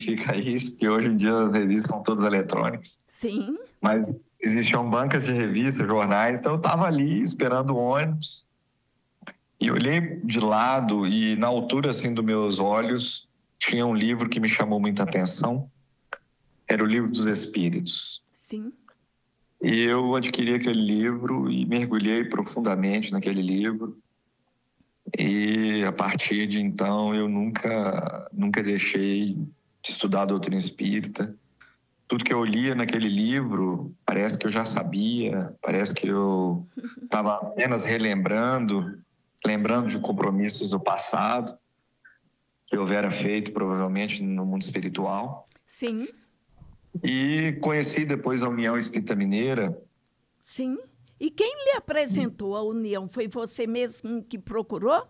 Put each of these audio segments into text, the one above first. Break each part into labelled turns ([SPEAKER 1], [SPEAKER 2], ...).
[SPEAKER 1] significa isso, porque hoje em dia as revistas são todas eletrônicas.
[SPEAKER 2] Sim.
[SPEAKER 1] Mas existiam bancas de revistas, jornais, então eu estava ali esperando o ônibus e olhei de lado e na altura assim dos meus olhos tinha um livro que me chamou muita atenção, era o Livro dos Espíritos.
[SPEAKER 2] Sim.
[SPEAKER 1] E eu adquiri aquele livro e mergulhei profundamente naquele livro. E a partir de então eu nunca deixei de estudar a doutrina espírita. Tudo que eu lia naquele livro, parece que eu já sabia, parece que eu estava apenas lembrando de compromissos do passado que eu houvera feito provavelmente no mundo espiritual.
[SPEAKER 2] Sim.
[SPEAKER 1] E conheci depois a União Espírita Mineira.
[SPEAKER 2] Sim. E quem lhe apresentou a União? Foi você mesmo que procurou?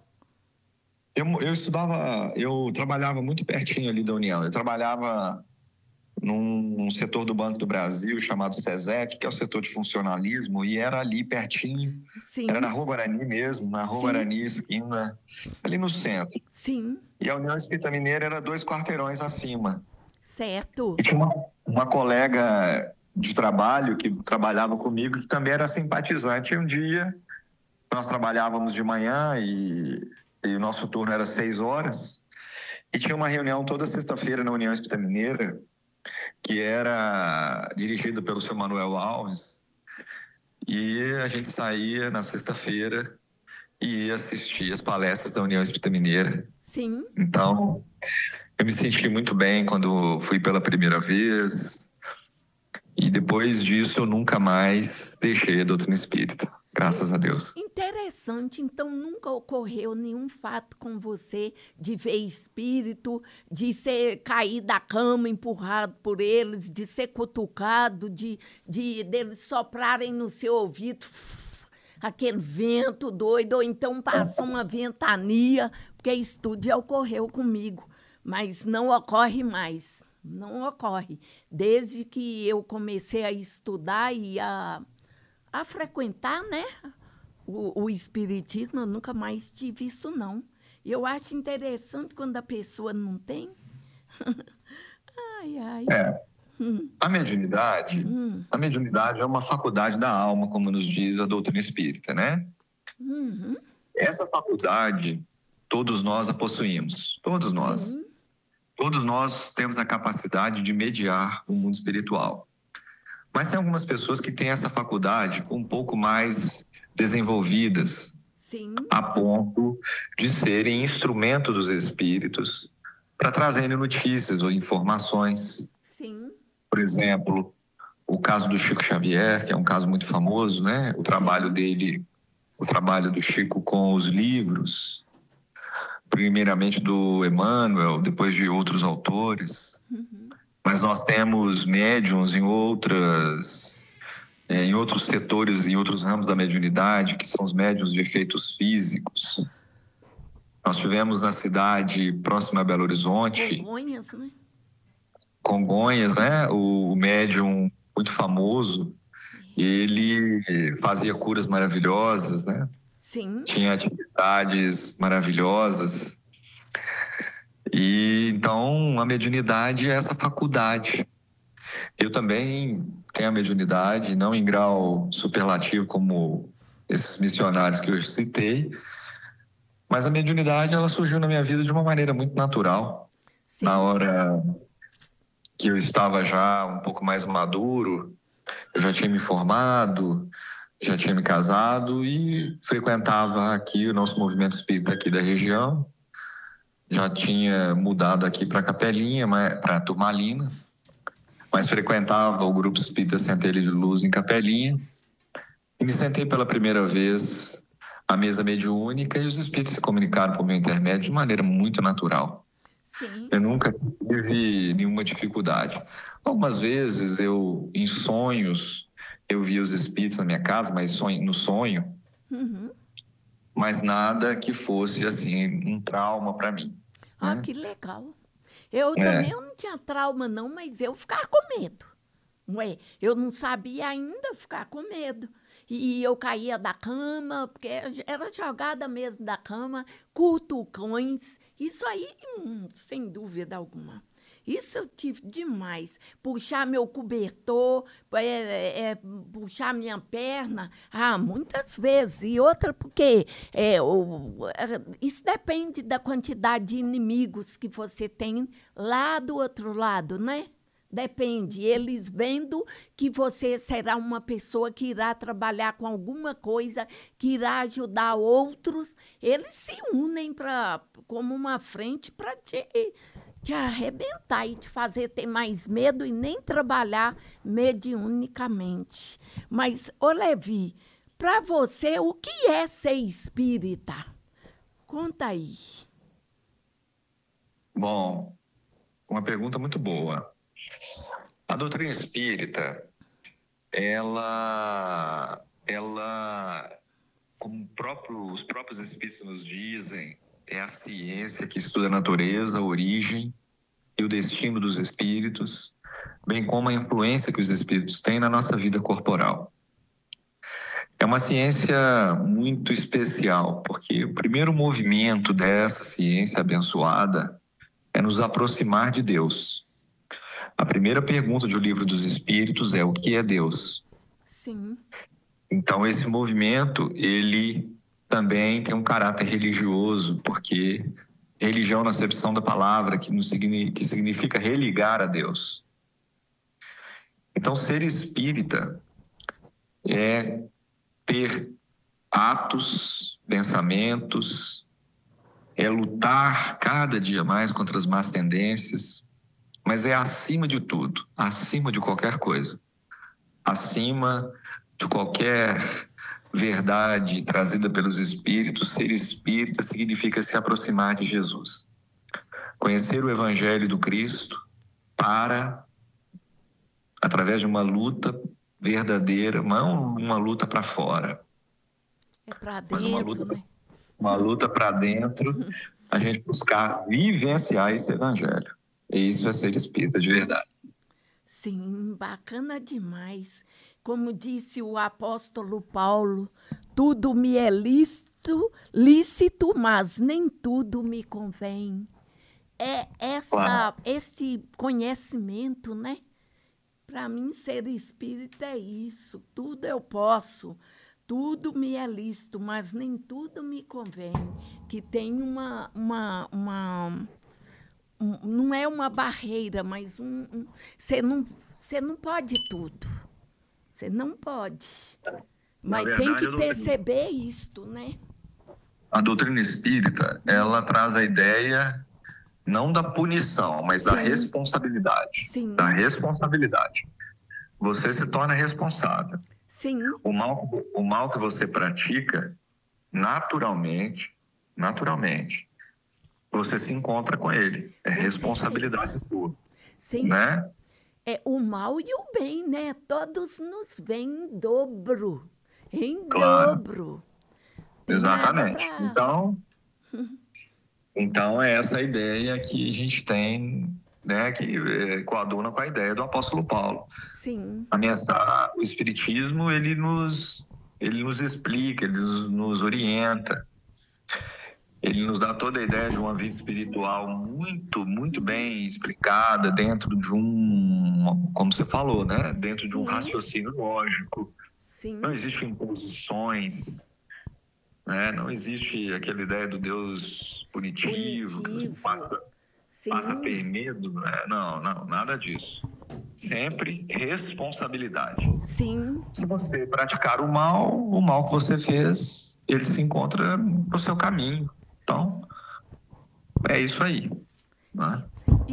[SPEAKER 1] Eu trabalhava muito pertinho ali da União. Eu trabalhava num setor do Banco do Brasil chamado SESEC, que é o setor de funcionalismo, e era ali pertinho.
[SPEAKER 2] Sim.
[SPEAKER 1] Era na Rua Guarani mesmo, na Rua Guarani, esquina, ali no centro.
[SPEAKER 2] Sim.
[SPEAKER 1] E a União Espírita Mineira era 2 quarteirões acima.
[SPEAKER 2] Certo.
[SPEAKER 1] E tinha uma colega de trabalho que trabalhava comigo, que também era simpatizante. E um dia, nós trabalhávamos de manhã e o nosso turno era 6 horas, e tinha uma reunião toda sexta-feira na União Espírita Mineira, que era dirigida pelo seu Manuel Alves, e a gente saía na sexta-feira e ia assistir as palestras da União Espírita Mineira.
[SPEAKER 2] Sim.
[SPEAKER 1] Então, eu me senti muito bem quando fui pela primeira vez, e depois disso eu nunca mais deixei a doutrina espírita, graças a Deus.
[SPEAKER 2] Interessante, então nunca ocorreu nenhum fato com você de ver espírito, de ser cair da cama empurrado por eles, de ser cutucado, de deles soprarem no seu ouvido aquele vento doido, ou então passa uma ventania, porque isso tudo já ocorreu comigo, mas não ocorre mais, não ocorre. Desde que eu comecei a estudar e a frequentar, né, o espiritismo, eu nunca mais tive isso, não. Eu acho interessante quando a pessoa não tem. Ai, ai.
[SPEAKER 1] A mediunidade é uma faculdade da alma, como nos diz a doutrina espírita, né?
[SPEAKER 2] Uhum.
[SPEAKER 1] Essa faculdade, todos nós a possuímos, todos nós.
[SPEAKER 2] Sim.
[SPEAKER 1] Todos nós temos a capacidade de mediar o mundo espiritual. Mas tem algumas pessoas que têm essa faculdade um pouco mais desenvolvidas,
[SPEAKER 2] Sim.
[SPEAKER 1] a ponto de serem instrumento dos espíritos para trazerem notícias ou informações.
[SPEAKER 2] Sim.
[SPEAKER 1] Por exemplo, o caso do Chico Xavier, que é um caso muito famoso, né? O trabalho dele, o trabalho do Chico com os livros, primeiramente do Emmanuel, depois de outros autores.
[SPEAKER 2] Uhum.
[SPEAKER 1] Mas nós temos médiuns em outros setores, em outros ramos da mediunidade, que são os médiuns de efeitos físicos. Nós tivemos na cidade próxima a Belo Horizonte, Congonhas, né? O médium muito famoso, ele fazia curas maravilhosas, né?
[SPEAKER 2] Sim.
[SPEAKER 1] Tinha atividades maravilhosas. E então a mediunidade é essa faculdade. Eu também tenho a mediunidade, não em grau superlativo como esses missionários que eu citei, mas a mediunidade ela surgiu na minha vida de uma maneira muito natural. Sim. Na hora que eu estava já um pouco mais maduro, eu já tinha me formado, já tinha me casado e frequentava aqui o nosso movimento espírita aqui da região. Já tinha mudado aqui para Capelinha, para Turmalina, mas frequentava o Grupo Espírita Centelha de Luz em Capelinha e me sentei pela primeira vez à mesa mediúnica e os espíritos se comunicaram por meu intermédio de maneira muito natural.
[SPEAKER 2] Sim.
[SPEAKER 1] Eu nunca tive nenhuma dificuldade. Algumas vezes em sonhos, eu via os espíritos na minha casa, mas no sonho, mas nada que fosse assim um trauma para mim.
[SPEAKER 2] Ah,
[SPEAKER 1] né?
[SPEAKER 2] Que legal. Eu também não tinha trauma, não, mas eu ficava com medo. Ué, eu não sabia ainda ficar com medo. E eu caía da cama, porque era jogada mesmo da cama, cutucões, isso aí, sem dúvida alguma. Isso eu tive demais. Puxar meu cobertor, puxar minha perna, muitas vezes. E outra porque isso depende da quantidade de inimigos que você tem lá do outro lado, né? Depende. Eles vendo que você será uma pessoa que irá trabalhar com alguma coisa, que irá ajudar outros, eles se unem como uma frente para te arrebentar e te fazer ter mais medo e nem trabalhar mediunicamente. Mas, ô Levi, para você, o que é ser espírita? Conta aí.
[SPEAKER 1] Bom, uma pergunta muito boa. A doutrina espírita, ela como os próprios espíritos nos dizem, é a ciência que estuda a natureza, a origem e o destino dos espíritos, bem como a influência que os espíritos têm na nossa vida corporal. É uma ciência muito especial, porque o primeiro movimento dessa ciência abençoada é nos aproximar de Deus. A primeira pergunta do Livro dos Espíritos é: o que é Deus?
[SPEAKER 2] Sim.
[SPEAKER 1] Então, esse movimento, ele também tem um caráter religioso, porque religião, na acepção da palavra, que significa religar a Deus. Então, ser espírita é ter atos, pensamentos, é lutar cada dia mais contra as más tendências, mas é acima de tudo, acima de qualquer coisa, acima de qualquer verdade trazida pelos espíritos. Ser espírita significa se aproximar de Jesus, conhecer o Evangelho do Cristo através de uma luta verdadeira, não uma luta para fora,
[SPEAKER 2] para dentro,
[SPEAKER 1] mas uma luta,
[SPEAKER 2] né?
[SPEAKER 1] Uma luta para dentro, a gente buscar vivenciar esse Evangelho. E isso é ser espírita de verdade.
[SPEAKER 2] Sim, bacana demais. Como disse o apóstolo Paulo, tudo me é lícito, mas nem tudo me convém. É este conhecimento, né? Para mim, ser espírita é isso. Tudo eu posso, tudo me é lícito, mas nem tudo me convém. Que tem não é uma barreira, mas você não pode tudo. Você não pode. Mas verdade, tem que perceber isto, né?
[SPEAKER 1] A doutrina espírita, ela traz a ideia não da punição, mas da responsabilidade.
[SPEAKER 2] Sim.
[SPEAKER 1] Da responsabilidade. Você se torna responsável.
[SPEAKER 2] Sim.
[SPEAKER 1] O mal que você pratica, naturalmente, você se encontra com ele. É responsabilidade sua.
[SPEAKER 2] Sim.
[SPEAKER 1] Né?
[SPEAKER 2] É o mal e o bem, né? Todos nos vêm em dobro. Em dobro.
[SPEAKER 1] Exatamente. Então, é essa ideia que a gente tem, né, que coaduna com a ideia do apóstolo Paulo.
[SPEAKER 2] Sim.
[SPEAKER 1] O Espiritismo, ele nos explica, ele nos orienta. Ele nos dá toda a ideia de uma vida espiritual muito, muito bem explicada dentro de como você falou, né? Dentro de um raciocínio lógico.
[SPEAKER 2] Sim.
[SPEAKER 1] Não existem imposições, né? Não existe aquela ideia do Deus punitivo. Que você passa a ter medo. Né? Não, nada disso. Sempre responsabilidade.
[SPEAKER 2] Sim.
[SPEAKER 1] Se você praticar o mal que você fez, ele se encontra no seu caminho. Então, é isso aí. Né?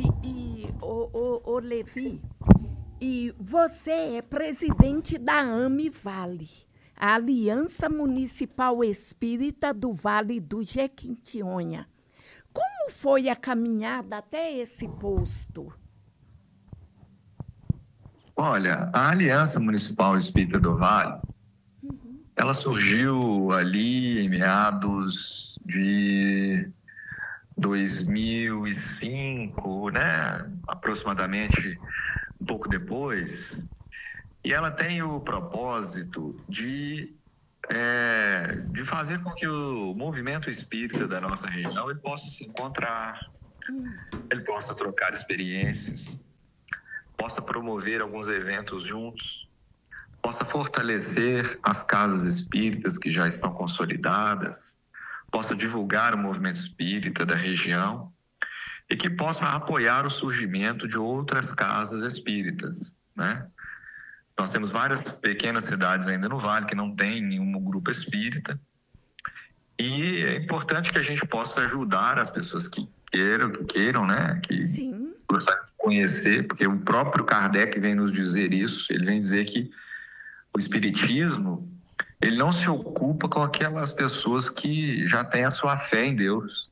[SPEAKER 2] O Levi, e você é presidente da AMI-Vale, a Aliança Municipal Espírita do Vale do Jequitinhonha. Como foi a caminhada até esse posto?
[SPEAKER 1] Olha, a Aliança Municipal Espírita do Vale, ela surgiu ali em meados de 2005, né? Aproximadamente um pouco depois. E ela tem o propósito de fazer com que o movimento espírita da nossa região ele possa se encontrar, ele possa trocar experiências, possa promover alguns eventos juntos, possa fortalecer as casas espíritas que já estão consolidadas, possa divulgar o movimento espírita da região e que possa apoiar o surgimento de outras casas espíritas, né? Nós temos várias pequenas cidades ainda no Vale que não tem nenhum grupo espírita, e é importante que a gente possa ajudar as pessoas que queiram, né? Que
[SPEAKER 2] Sim.
[SPEAKER 1] gostam de conhecer, porque o próprio Kardec vem nos dizer isso. Ele vem dizer que o espiritismo, ele não se ocupa com aquelas pessoas que já têm a sua fé em Deus.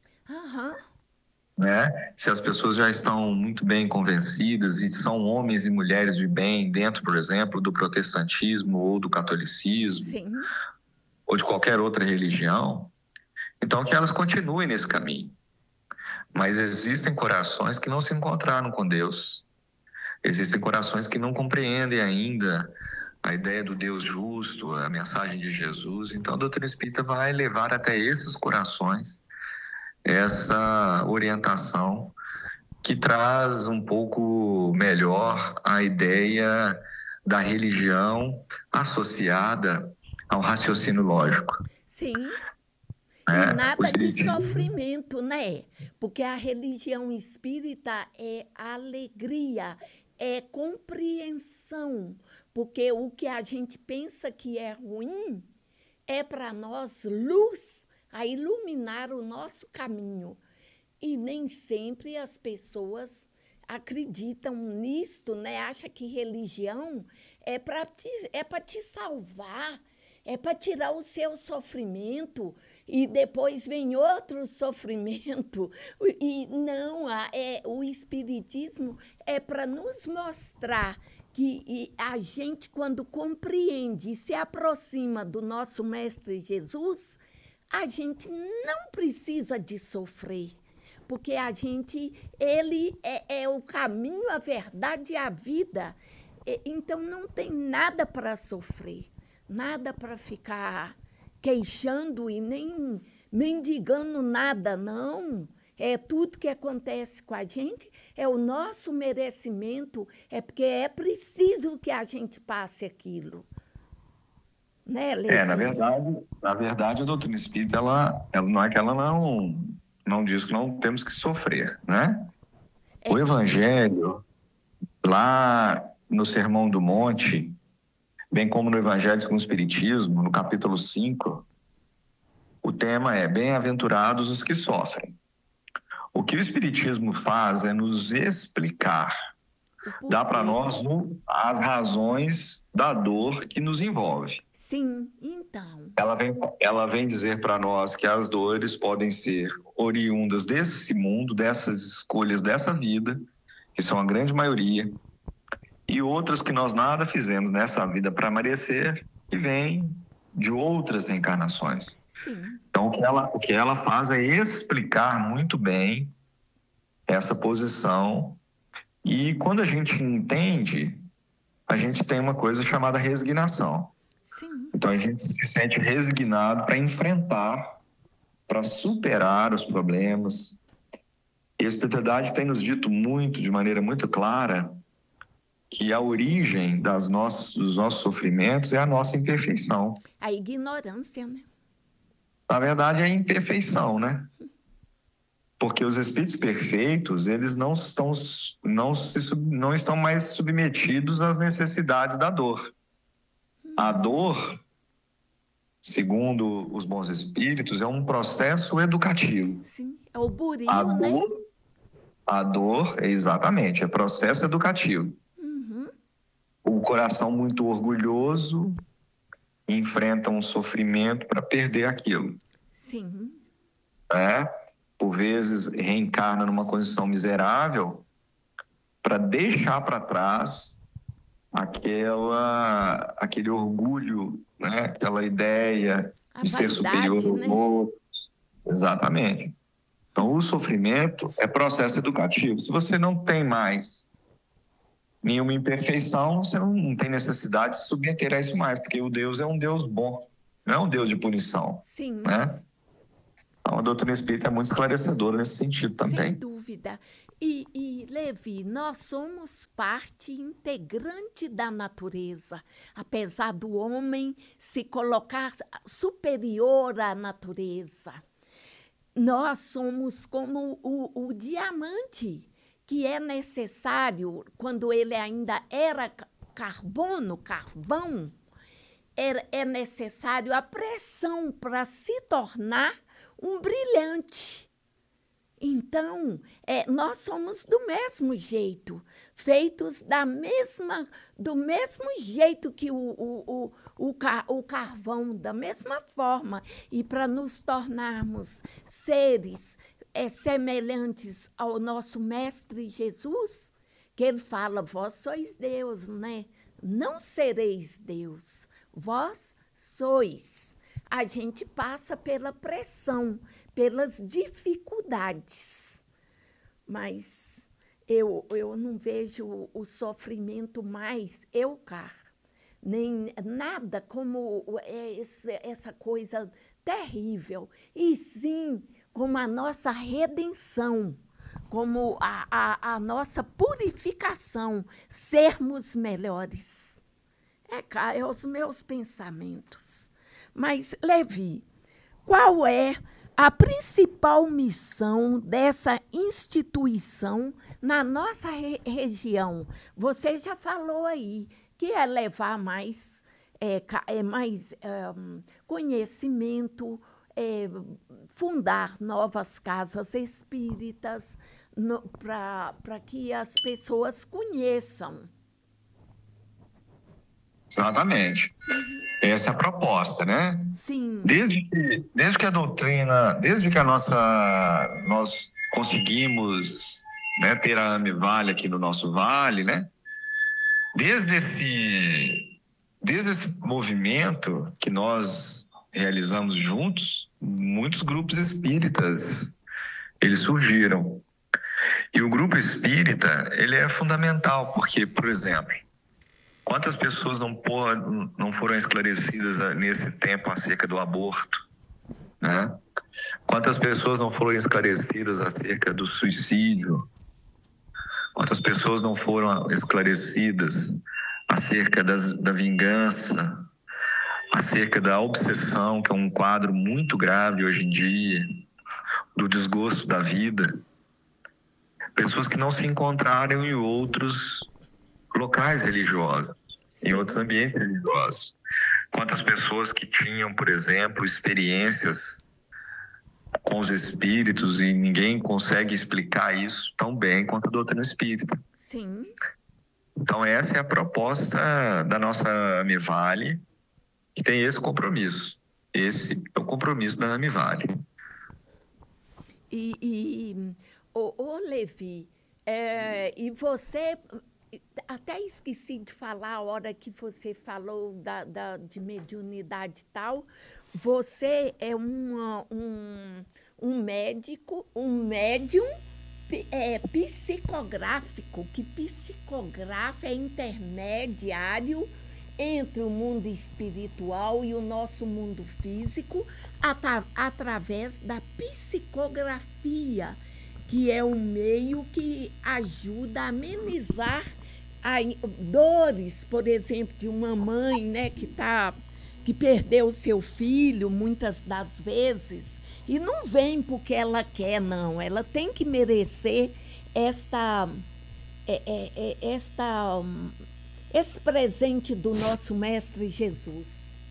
[SPEAKER 1] Né? Se as pessoas já estão muito bem convencidas e são homens e mulheres de bem dentro, por exemplo, do protestantismo ou do catolicismo,
[SPEAKER 2] Sim.
[SPEAKER 1] ou de qualquer outra religião, então que elas continuem nesse caminho. Mas existem corações que não se encontraram com Deus. Existem corações que não compreendem ainda a ideia do Deus justo, a mensagem de Jesus. Então a doutrina espírita vai levar até esses corações essa orientação que traz um pouco melhor a ideia da religião associada ao raciocínio lógico.
[SPEAKER 2] Sim. E nada de sofrimento, né? Porque a religião espírita é alegria, é compreensão. Porque o que a gente pensa que é ruim é para nós luz a iluminar o nosso caminho. E nem sempre as pessoas acreditam nisto, né? Acham que religião é para te salvar, é para tirar o seu sofrimento e depois vem outro sofrimento. E não, o Espiritismo é para nos mostrar que a gente, quando compreende e se aproxima do nosso Mestre Jesus, a gente não precisa de sofrer, porque ele é o caminho, a verdade e a vida. Então não tem nada para sofrer, nada para ficar queixando e nem mendigando nada, não. É tudo que acontece com a gente, é o nosso merecimento, é porque é preciso que a gente passe aquilo. Né, Levi?
[SPEAKER 1] Na verdade, a doutrina espírita, ela não é que ela não diz que não temos que sofrer, né? O Evangelho, lá no Sermão do Monte, bem como no Evangelho segundo o Espiritismo, no capítulo 5, o tema é bem-aventurados os que sofrem. O que o Espiritismo faz é nos explicar, dá para nós as razões da dor que nos envolve.
[SPEAKER 2] Sim, então.
[SPEAKER 1] Ela vem dizer para nós que as dores podem ser oriundas desse mundo, dessas escolhas dessa vida, que são a grande maioria, e outras que nós nada fizemos nessa vida para merecer, que vêm de outras reencarnações.
[SPEAKER 2] Sim.
[SPEAKER 1] Então, o que ela faz é explicar muito bem essa posição, e quando a gente entende, a gente tem uma coisa chamada resignação.
[SPEAKER 2] Sim.
[SPEAKER 1] Então, a gente se sente resignado para enfrentar, para superar os problemas. E a espiritualidade tem nos dito de maneira muito clara, que a origem dos nossos sofrimentos é a nossa imperfeição.
[SPEAKER 2] A ignorância, né?
[SPEAKER 1] Na verdade, é a imperfeição, né? Porque os espíritos perfeitos, eles não estão mais submetidos às necessidades da dor. A dor, segundo os bons espíritos, é um processo educativo.
[SPEAKER 2] Sim, é o buril, né?
[SPEAKER 1] A dor, exatamente, é processo educativo. O coração muito orgulhoso enfrenta um sofrimento para perder aquilo.
[SPEAKER 2] Sim.
[SPEAKER 1] Por vezes reencarna numa condição miserável para deixar para trás aquele orgulho, né? Aquela ideia de ser superior aos outros. Exatamente. Então, o sofrimento é processo educativo. Se você não tem mais nenhuma imperfeição, você não tem necessidade de se submeter a isso mais, porque o Deus é um Deus bom, não é um Deus de punição.
[SPEAKER 2] Sim.
[SPEAKER 1] Né? Então, a doutrina espírita é muito esclarecedora nesse sentido também.
[SPEAKER 2] Sem dúvida. dúvida. Levi, nós somos parte integrante da natureza, apesar do homem se colocar superior à natureza. Nós somos como o diamante, que é necessário, quando ele ainda era carvão, é necessário a pressão para se tornar um brilhante. Então, nós somos do mesmo jeito, feitos do mesmo jeito que o carvão, da mesma forma. E para nos tornarmos seres semelhantes ao nosso Mestre Jesus, que ele fala, vós sois Deus, né? Não sereis Deus, vós sois. A gente passa pela pressão, pelas dificuldades. Mas eu não vejo o sofrimento mais nem nada como essa coisa terrível, e sim como a nossa redenção, como a nossa purificação, sermos melhores. É os meus pensamentos. Mas, Levi, qual é a principal missão dessa instituição na nossa região? Você já falou aí que é levar mais conhecimento, fundar novas casas espíritas para que as pessoas conheçam.
[SPEAKER 1] Exatamente. Essa é a proposta, né?
[SPEAKER 2] Sim.
[SPEAKER 1] Desde que a doutrina, nós conseguimos, né, ter a Amivale aqui no nosso vale, né? Desde esse movimento que nós realizamos juntos, muitos grupos espíritas, eles surgiram. E o grupo espírita, ele é fundamental, porque, por exemplo, quantas pessoas não foram esclarecidas nesse tempo acerca do aborto, né? Quantas pessoas não foram esclarecidas acerca do suicídio? Quantas pessoas não foram esclarecidas acerca da vingança, acerca da obsessão, que é um quadro muito grave hoje em dia, do desgosto da vida? Pessoas que não se encontraram em outros locais religiosos, em outros ambientes religiosos. Quantas pessoas que tinham, por exemplo, experiências com os espíritos e ninguém consegue explicar isso tão bem quanto a doutrina espírita.
[SPEAKER 2] Sim.
[SPEAKER 1] Então, essa é a proposta da nossa Amivale, que tem esse compromisso. Esse é o compromisso da Amivale.
[SPEAKER 2] Levi, e você... Até esqueci de falar a hora que você falou de mediunidade e tal. Você é um médium psicográfico, que psicografa é intermediário entre o mundo espiritual e o nosso mundo físico, através da psicografia, que é um meio que ajuda a amenizar dores, por exemplo, de uma mãe, né, que perdeu o seu filho muitas das vezes, e não vem porque ela quer, não. Ela tem que merecer esse presente do nosso Mestre Jesus.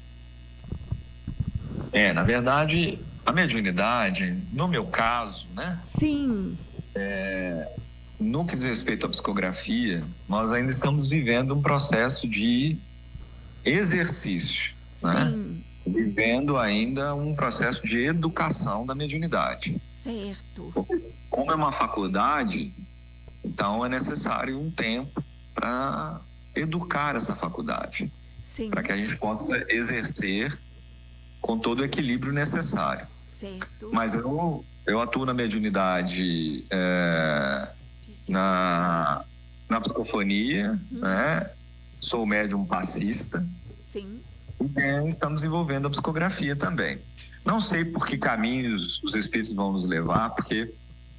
[SPEAKER 1] Na verdade, a mediunidade, no meu caso, né?
[SPEAKER 2] Sim.
[SPEAKER 1] No que diz respeito à psicografia, nós ainda estamos vivendo um processo de exercício, né? Vivendo ainda um processo de educação da mediunidade.
[SPEAKER 2] Certo.
[SPEAKER 1] Como é uma faculdade, então é necessário um tempo para educar essa faculdade, para que a gente possa exercer com todo o equilíbrio necessário.
[SPEAKER 2] Certo.
[SPEAKER 1] Mas eu atuo na mediunidade, na psicofonia, né? Sou médium passista.
[SPEAKER 2] Sim.
[SPEAKER 1] E estamos envolvendo a psicografia também. Não sei por que caminhos os espíritos vão nos levar, porque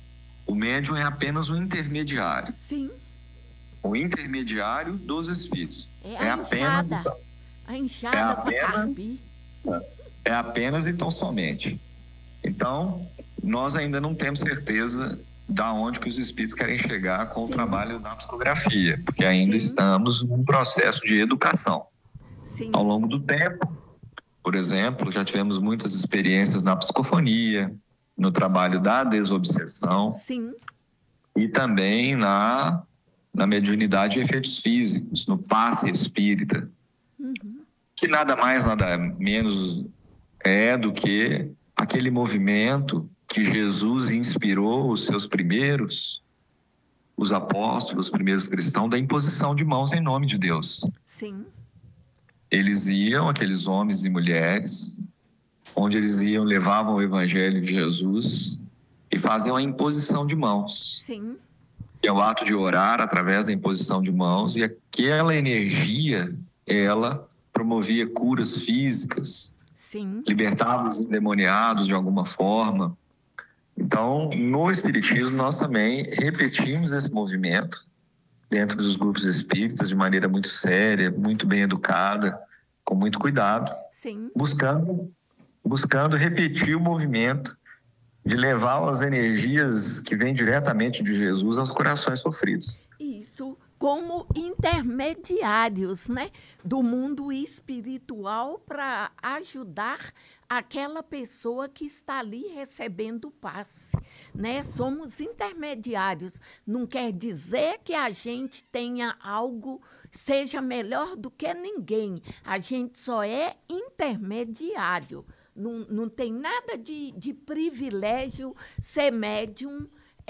[SPEAKER 1] O médium é apenas um intermediário.
[SPEAKER 2] Sim.
[SPEAKER 1] O intermediário dos espíritos.
[SPEAKER 2] É a enxada. A enxada para carpir.
[SPEAKER 1] É apenas e tão somente. Então, nós ainda não temos certeza da onde que os espíritos querem chegar com o trabalho da psicografia, porque ainda estamos num processo de educação.
[SPEAKER 2] Sim.
[SPEAKER 1] Ao longo do tempo, por exemplo, já tivemos muitas experiências na psicofonia, no trabalho da desobsessão.
[SPEAKER 2] Sim.
[SPEAKER 1] E também na mediunidade e efeitos físicos, no passe espírita, que nada mais, nada menos é do que aquele movimento que Jesus inspirou os seus primeiros, os apóstolos, os primeiros cristãos, da imposição de mãos em nome de Deus.
[SPEAKER 2] Sim.
[SPEAKER 1] Eles iam, aqueles homens e mulheres, onde eles iam, levavam o evangelho de Jesus e faziam a imposição de mãos.
[SPEAKER 2] Sim.
[SPEAKER 1] Que é o ato de orar através da imposição de mãos, e aquela energia, ela promovia curas físicas,
[SPEAKER 2] sim,
[SPEAKER 1] libertava os endemoniados de alguma forma. Então, no Espiritismo, nós também repetimos esse movimento dentro dos grupos espíritas de maneira muito séria, muito bem educada, com muito cuidado,
[SPEAKER 2] sim,
[SPEAKER 1] buscando repetir o movimento de levar as energias que vêm diretamente de Jesus aos corações sofridos.
[SPEAKER 2] Isso, como intermediários, né, do mundo espiritual para ajudar aquela pessoa que está ali recebendo o passe, né? Somos intermediários. Não quer dizer que a gente tenha algo, seja melhor do que ninguém. A gente só é intermediário. Não tem nada de privilégio ser médium,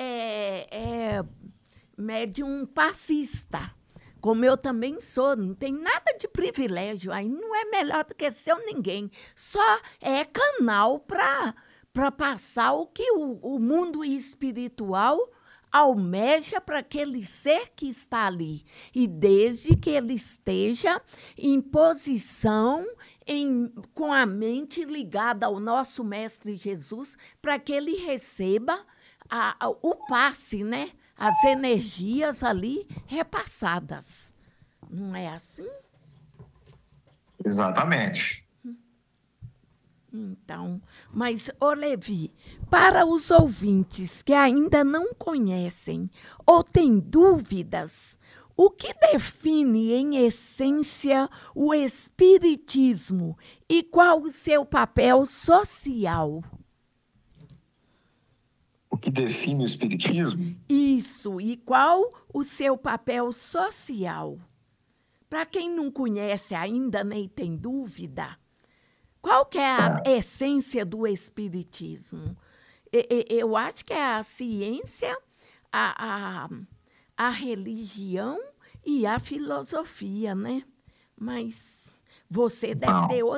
[SPEAKER 2] médium passista, como eu também sou. Não tem nada de privilégio, aí não é melhor do que ser ninguém. Só é canal para passar o que o mundo espiritual almeja para aquele ser que está ali. E desde que ele esteja em posição, com a mente ligada ao nosso Mestre Jesus, para que ele receba o passe, né? As energias ali repassadas. Não é assim?
[SPEAKER 1] Exatamente.
[SPEAKER 2] Então, mas, Levi, para os ouvintes que ainda não conhecem ou têm dúvidas, o que define, em essência, o Espiritismo e qual o seu papel social?
[SPEAKER 1] O que define o Espiritismo?
[SPEAKER 2] Isso, e qual o seu papel social? Para quem não conhece ainda, nem tem dúvida, qual que é a essência do Espiritismo? Eu acho que é a ciência, a religião e a filosofia, né? Mas você deve ter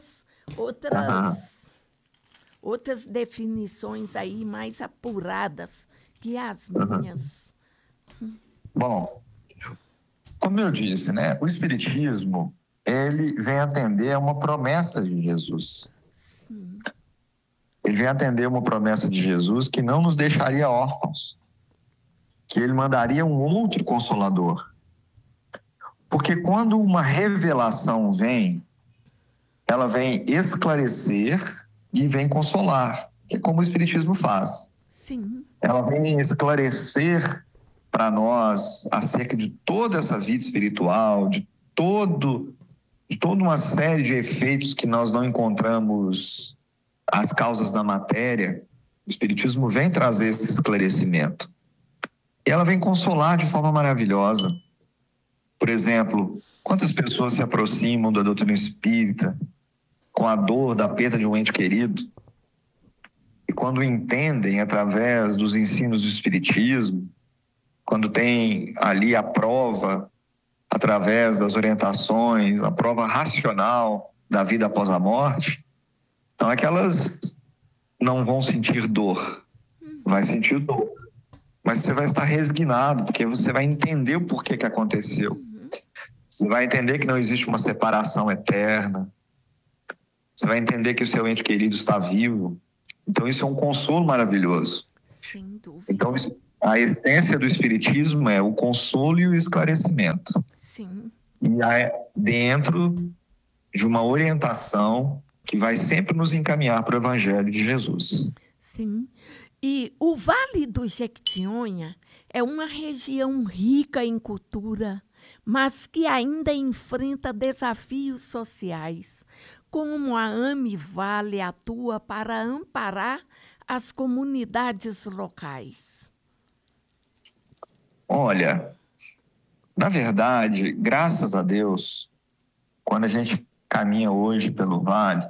[SPEAKER 2] outras definições aí mais apuradas que as minhas.
[SPEAKER 1] Bom, como eu disse, né, o Espiritismo, ele vem atender a uma promessa de Jesus.
[SPEAKER 2] Sim.
[SPEAKER 1] Ele vem atender uma promessa de Jesus que não nos deixaria órfãos, que ele mandaria um outro Consolador. Porque quando uma revelação vem, ela vem esclarecer e vem consolar, que é como o Espiritismo faz.
[SPEAKER 2] Sim.
[SPEAKER 1] Ela vem esclarecer para nós acerca de toda essa vida espiritual, de toda uma série de efeitos que nós não encontramos as causas da matéria. O Espiritismo vem trazer esse esclarecimento. E ela vem consolar de forma maravilhosa. Por exemplo, quantas pessoas se aproximam da doutrina espírita com a dor da perda de um ente querido, e quando entendem através dos ensinos do Espiritismo, quando tem ali a prova, através das orientações, a prova racional da vida após a morte, então aquelas não vão sentir dor, vai sentir dor, mas você vai estar resignado, porque você vai entender o porquê que aconteceu. Você vai entender que não existe uma separação eterna, você vai entender que o seu ente querido está vivo. Então isso é um consolo maravilhoso.
[SPEAKER 2] Sem dúvida.
[SPEAKER 1] Então, a essência do Espiritismo é o consolo e o esclarecimento.
[SPEAKER 2] Sim.
[SPEAKER 1] E dentro de uma orientação que vai sempre nos encaminhar para o Evangelho de Jesus.
[SPEAKER 2] Sim. E o Vale do Jequitinhonha é uma região rica em cultura, mas que ainda enfrenta desafios sociais. Como a AMIVALE atua para amparar as comunidades locais?
[SPEAKER 1] Olha, na verdade, graças a Deus, quando a gente caminha hoje pelo Vale,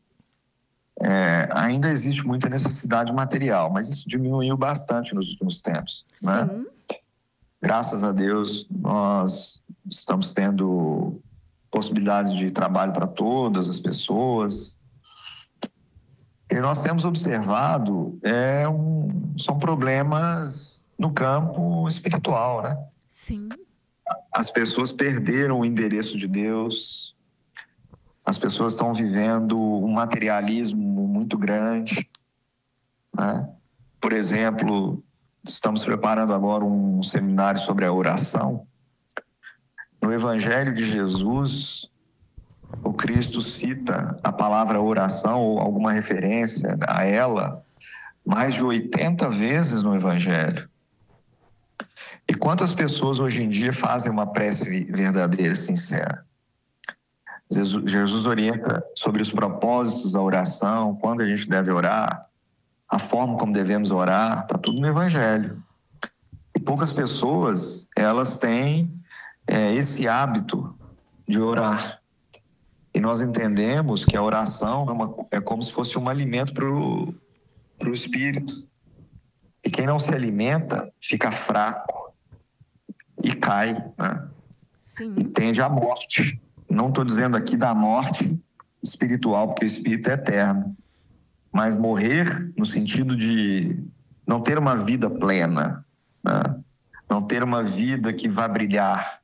[SPEAKER 1] ainda existe muita necessidade material, mas isso diminuiu bastante nos últimos tempos, né?
[SPEAKER 2] Sim.
[SPEAKER 1] Graças a Deus, nós estamos tendo possibilidades de trabalho para todas as pessoas. E nós temos observado são problemas no campo espiritual, né?
[SPEAKER 2] Sim.
[SPEAKER 1] As pessoas perderam o endereço de Deus, as pessoas estão vivendo um materialismo muito grande, né? Por exemplo, estamos preparando agora um seminário sobre a oração. No Evangelho de Jesus, o Cristo cita a palavra oração ou alguma referência a ela mais de 80 vezes no Evangelho. E quantas pessoas hoje em dia fazem uma prece verdadeira, sincera? Jesus orienta sobre os propósitos da oração, quando a gente deve orar, a forma como devemos orar, está tudo no Evangelho. E poucas pessoas, elas têm esse hábito de orar. E nós entendemos que a oração é como se fosse um alimento para o espírito. E quem não se alimenta fica fraco e cai, né?
[SPEAKER 2] Sim.
[SPEAKER 1] E tende à morte. Não estou dizendo aqui da morte espiritual, porque o espírito é eterno. Mas morrer no sentido de não ter uma vida plena, né? Não ter uma vida que vá brilhar.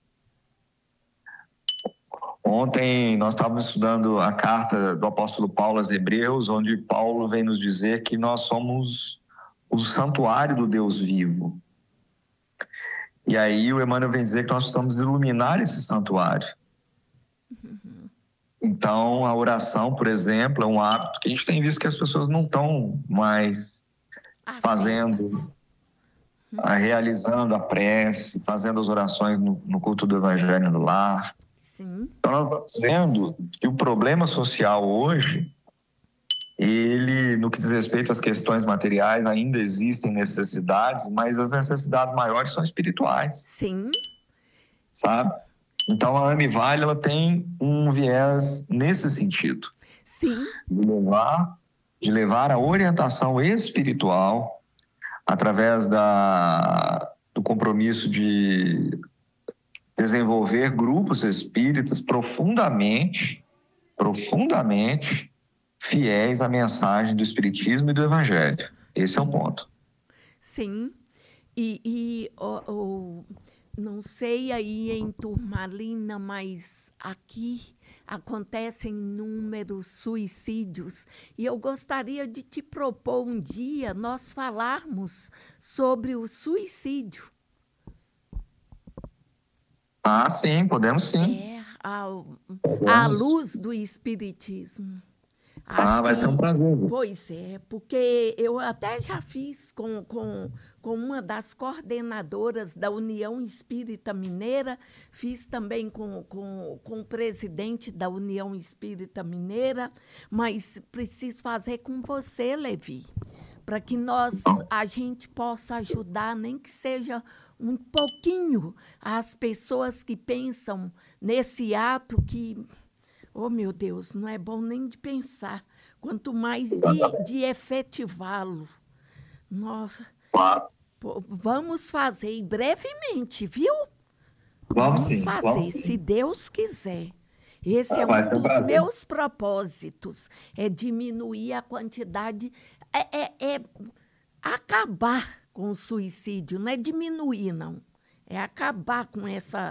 [SPEAKER 1] Ontem nós estávamos estudando a carta do apóstolo Paulo aos Hebreus, onde Paulo vem nos dizer que nós somos o santuário do Deus vivo. E aí o Emmanuel vem dizer que nós precisamos iluminar esse santuário. Então, a oração, por exemplo, é um hábito que a gente tem visto que as pessoas não estão mais fazendo, realizando a prece, fazendo as orações no culto do Evangelho no lar.
[SPEAKER 2] Sim.
[SPEAKER 1] Então, nós estamos vendo que o problema social hoje, ele, no que diz respeito às questões materiais, ainda existem necessidades, mas as necessidades maiores são espirituais.
[SPEAKER 2] Sim.
[SPEAKER 1] Sabe? Então, a AMIVALE, ela tem um viés nesse sentido.
[SPEAKER 2] Sim.
[SPEAKER 1] De levar a orientação espiritual através do compromisso de desenvolver grupos espíritas profundamente fiéis à mensagem do Espiritismo e do Evangelho. Esse é o ponto.
[SPEAKER 2] Sim. Não sei aí em Turmalina, mas aqui acontecem inúmeros suicídios. E eu gostaria de te propor um dia nós falarmos sobre o suicídio.
[SPEAKER 1] Ah, sim, podemos sim.
[SPEAKER 2] À luz do Espiritismo.
[SPEAKER 1] Vai ser um prazer.
[SPEAKER 2] Pois é, porque eu até já fiz com uma das coordenadoras da União Espírita Mineira, fiz também com o presidente da União Espírita Mineira, mas preciso fazer com você, Levi, para que a gente possa ajudar, nem que seja um pouquinho, as pessoas que pensam nesse ato que... Oh, meu Deus, não é bom nem de pensar, quanto mais de efetivá-lo. Nossa, vamos fazer e brevemente, viu?
[SPEAKER 1] Vamos
[SPEAKER 2] fazer,
[SPEAKER 1] sim.
[SPEAKER 2] Se Deus quiser. Esse é um dos meus propósitos, é diminuir a quantidade, acabar com o suicídio, não é diminuir, não. É acabar com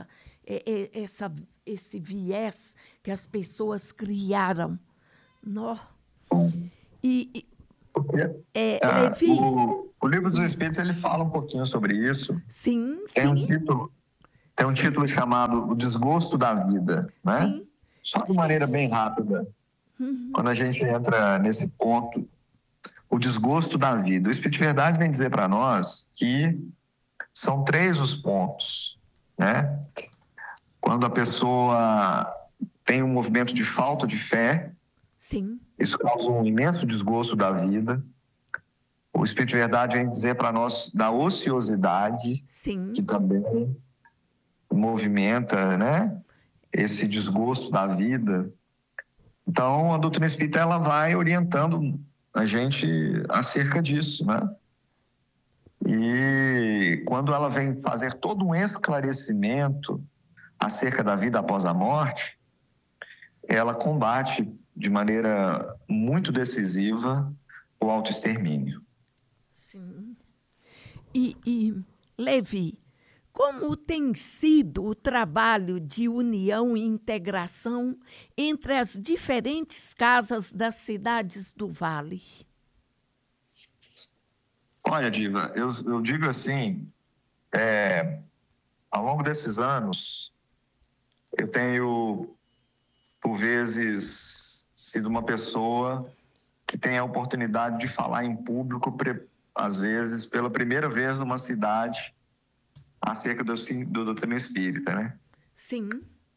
[SPEAKER 2] esse viés que as pessoas criaram. Levi,
[SPEAKER 1] O Livro dos Espíritos, ele fala um pouquinho sobre isso.
[SPEAKER 2] Sim,
[SPEAKER 1] Tem um
[SPEAKER 2] sim.
[SPEAKER 1] título chamado O Desgosto da Vida, né?
[SPEAKER 2] Sim.
[SPEAKER 1] Só de maneira bem rápida, quando a gente entra nesse ponto, o desgosto da vida. O Espírito de Verdade vem dizer para nós que são 3 os pontos, né? Quando a pessoa tem um movimento de falta de fé,
[SPEAKER 2] Sim.
[SPEAKER 1] isso causa um imenso desgosto da vida. O Espírito de Verdade vem dizer para nós da ociosidade,
[SPEAKER 2] Sim.
[SPEAKER 1] que também movimenta, né, esse desgosto da vida. Então, a doutrina espírita, ela vai orientando a gente acerca disso, né? E quando ela vem fazer todo um esclarecimento acerca da vida após a morte, ela combate de maneira muito decisiva o autoextermínio.
[SPEAKER 2] Sim. E Levi, como tem sido o trabalho de união e integração entre as diferentes casas das cidades do Vale?
[SPEAKER 1] Olha, Diva, eu digo assim, ao longo desses anos, eu tenho, por vezes, sido uma pessoa que tem a oportunidade de falar em público, às vezes, pela primeira vez numa cidade, acerca do doutrina espírita, né?
[SPEAKER 2] Sim.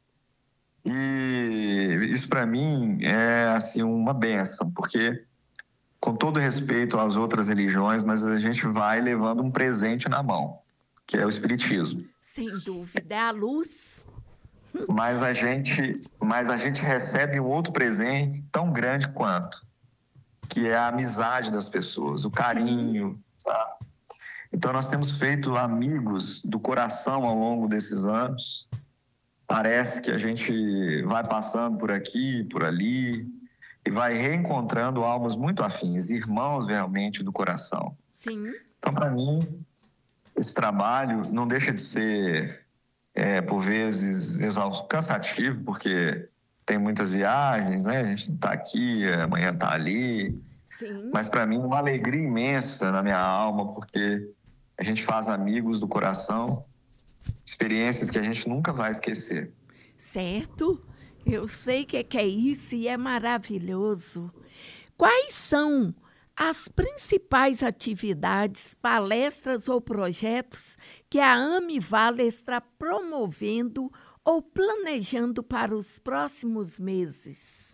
[SPEAKER 1] E isso, para mim, é assim, uma bênção, porque, com todo respeito às outras religiões, mas a gente vai levando um presente na mão, que é o Espiritismo.
[SPEAKER 2] Sem dúvida, é a luz.
[SPEAKER 1] Mas a gente recebe um outro presente tão grande quanto, que é a amizade das pessoas, o carinho, sabe? Então, nós temos feito amigos do coração ao longo desses anos. Parece que a gente vai passando por aqui, por ali, e vai reencontrando almas muito afins, irmãos realmente do coração.
[SPEAKER 2] Sim.
[SPEAKER 1] Então, para mim, esse trabalho não deixa de ser, por vezes, cansativo, porque tem muitas viagens, né? A gente está aqui, amanhã está ali.
[SPEAKER 2] Sim.
[SPEAKER 1] Mas, para mim, uma alegria imensa na minha alma, porque a gente faz amigos do coração, experiências que a gente nunca vai esquecer.
[SPEAKER 2] Certo? Eu sei que é isso e é maravilhoso. Quais são as principais atividades, palestras ou projetos que a Amivale está promovendo ou planejando para os próximos meses?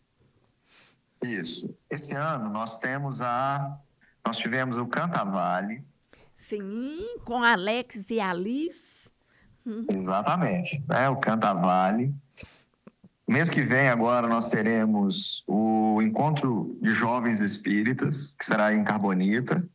[SPEAKER 1] Isso. Esse ano nós tivemos o Cantavale.
[SPEAKER 2] Sim, com Alex e Alice.
[SPEAKER 1] Exatamente, né? O Cantavale. Mês que vem, agora, nós teremos o Encontro de Jovens Espíritas, que será em Carbonita,